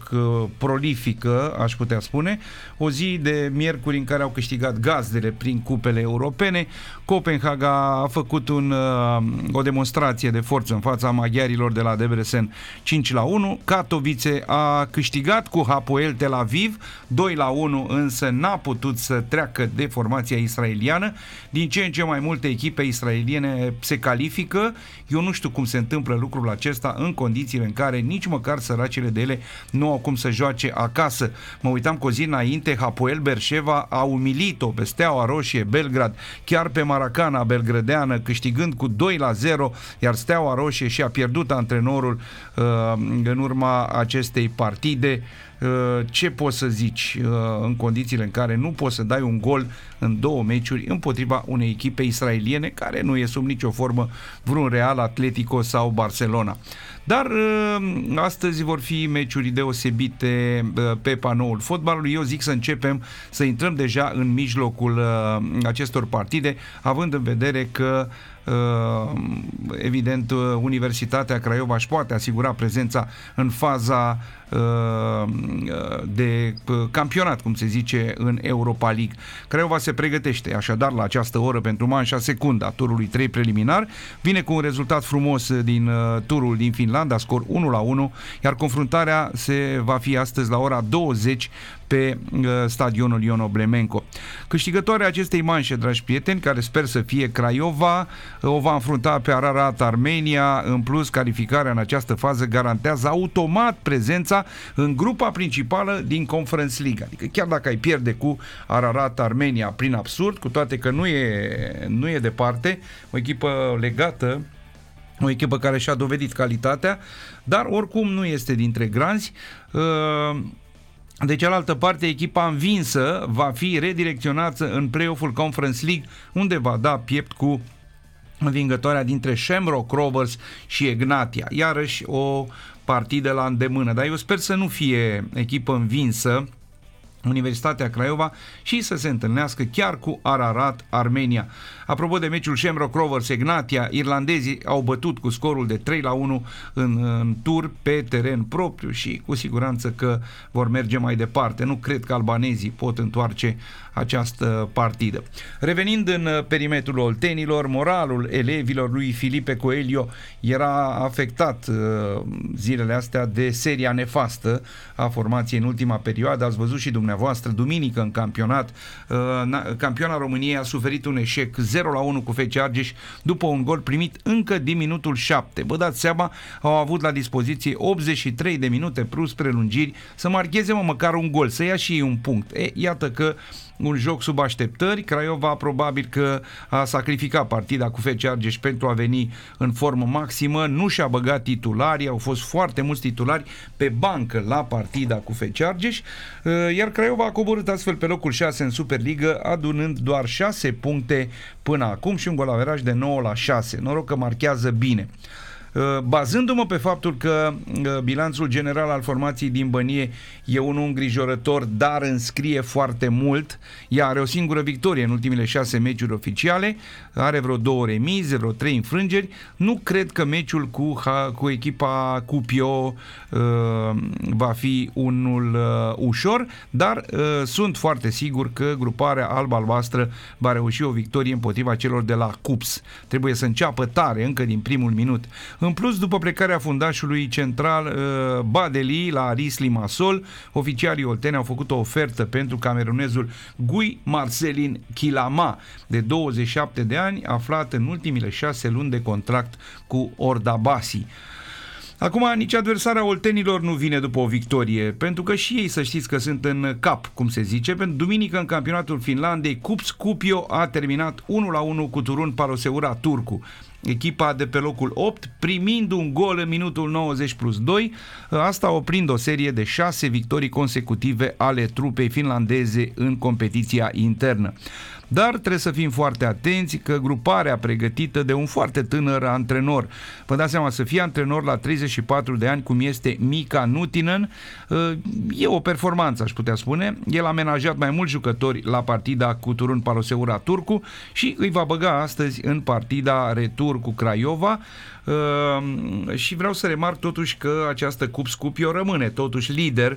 prolifică, aș putea spune. O zi de miercuri în care au câștigat gazdele prin cupele europene. Copenhaga a făcut o demonstrație de forță în fața maghiarilor de la Debrecen 5-1. Katowice a câștigat cu Hapoel Tel Aviv 2-1, însă n-a putut să treacă de formația israeliană. Din ce în ce mai multe echipe israeliene se califică. Eu nu știu cum se întâmplă lucrul acesta în condițiile în care nici măcar săracele de ele nu au cum să joace acasă. Mă uitam cu o zi înainte, Hapoel Beersheva a umilit-o pe Steaua Roșie Belgrad, chiar pe Maracana belgrădeană, câștigând cu 2-0, iar Steaua Roșie și-a pierdut antrenorul în urma acestei partide. Ce poți să zici în condițiile în care nu poți să dai un gol în 2 meciuri împotriva unei echipe israeliene care nu e sub nicio formă vreun Real, Atletico sau Barcelona. Dar astăzi vor fi meciuri deosebite pe panoul fotbalului. Eu zic să începem să intrăm deja în mijlocul acestor partide, având în vedere că evident Universitatea Craiova își poate asigura prezența în faza de campionat, cum se zice, în Europa League. Craiova se pregătește așadar la această oră pentru manșa secundă a turului 3 preliminar. Vine cu un rezultat frumos din turul din Finlanda, scor 1-1, iar confruntarea se va fi astăzi la ora 20 pe stadionul Ion Oblemenco. Câștigătoarea acestei manșe, dragi prieteni, care sper să fie Craiova, o va înfrunta pe Ararat Armenia. În plus, calificarea în această fază garantează automat prezența în grupa principală din Conference League. Adică chiar dacă ai pierde cu Ararat Armenia prin absurd, cu toate că nu e departe, o echipă legată, o echipă care și-a dovedit calitatea, dar oricum nu este dintre granzi. De cealaltă parte, echipa învinsă va fi redirecționată în play-off-ul Conference League, unde va da piept cu învingătoarea dintre Shamrock Rovers și Egnatia. Iarăși o partidă la îndemână, dar eu sper să nu fie echipă învinsă Universitatea Craiova și să se întâlnească chiar cu Ararat Armenia. Apropo de meciul Shamrock Rovers Egnatia, irlandezii au bătut cu scorul de 3-1 în tur pe teren propriu și cu siguranță că vor merge mai departe. Nu cred că albanezii pot întoarce această partidă. Revenind în perimetrul oltenilor, moralul elevilor lui Filipe Coelho era afectat zilele astea de seria nefastă a formației în ultima perioadă. Ați văzut și dumneavoastră, duminică în campionat, campioana României a suferit un eșec 0-1 cu FC Argeș după un gol primit încă din minutul 7. Vă dați seama, au avut la dispoziție 83 de minute plus prelungiri să marcheze măcar un gol, să ia și ei un punct. Iată că un joc sub așteptări. Craiova probabil că a sacrificat partida cu FC Argeș pentru a veni în formă maximă, nu și-a băgat titularii, au fost foarte mulți titulari pe bancă la partida cu FC Argeș, iar Craiova a coborât astfel pe locul 6 în Superligă, adunând doar 6 puncte până acum și un golaveraj de 9-6. Noroc că marchează bine. Bazându-mă pe faptul că bilanțul general al formației din Bănie e unul îngrijorător, dar înscrie foarte mult. Ea are o singură victorie în ultimile 6 meciuri oficiale, are vreo 2 remize, vreo 3 înfrângeri. Nu cred că meciul cu echipa Cupio va fi unul ușor, dar sunt foarte sigur că gruparea alb-albastră va reuși o victorie împotriva celor de la Cups. Trebuie să înceapă tare încă din primul minut. În plus, după plecarea fundașului central Badeli la Aris Limassol, oficialii olteni au făcut o ofertă pentru camerunezul Guy Marcelin Kilama, de 27 de ani, aflat în ultimile 6 luni de contract cu Ordabasi. Acum, nici adversarea oltenilor nu vine după o victorie, pentru că și ei, să știți că sunt în cap, cum se zice. Pentru duminică, în campionatul Finlandei, Cups Kuopio a terminat 1-1 cu Turun Palloseura Turcu. Echipa de pe locul 8 primind un gol în minutul 90+2, asta oprind o serie de 6 victorii consecutive ale trupei finlandeze în competiția internă. Dar trebuie să fim foarte atenți că gruparea pregătită de un foarte tânăr antrenor, vă dați seama, să fie antrenor la 34 de ani cum este Mika Nutinen, e o performanță, aș putea spune. El a amenajat mai mulți jucători la partida cu Turun Palloseura Turcu și îi va băga astăzi în partida retur cu Craiova. Și vreau să remarc totuși că această Cups Kuopio rămâne totuși lider